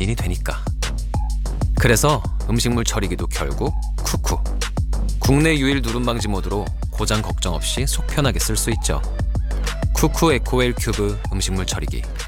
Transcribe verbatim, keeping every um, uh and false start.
확인이 되니까. 그래서 음식물 처리기도 결국 쿠쿠. 국내 유일 누름방지 모드로 고장 걱정 없이 속 편하게 쓸 수 있죠. 쿠쿠 에코웰 큐브 음식물 처리기.